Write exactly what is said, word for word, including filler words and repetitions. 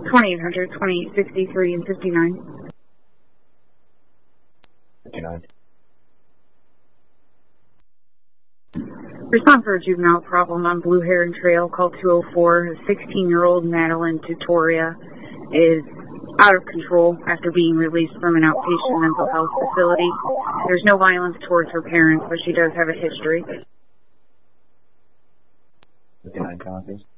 twenty-eight hundred, twenty-eight sixty-three, and fifty-nine. fifty-nine. Respond for a juvenile problem on Blue Heron Trail. Call two oh four. sixteen-year-old Madeline Tutoria is out of control after being released from an outpatient mental health facility. There's no violence towards her parents, but she does have a history. fifty-nine copies.